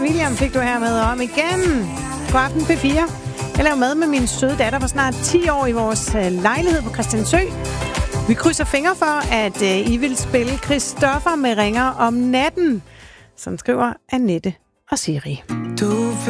William fik du her med om igen. God aften P4. Jeg laver mad med min søde datter for snart 10 år i vores lejlighed på Christiansø. Vi krydser fingre for, at I vil spille Christoffer med ringer om natten, som skriver Annette og Siri.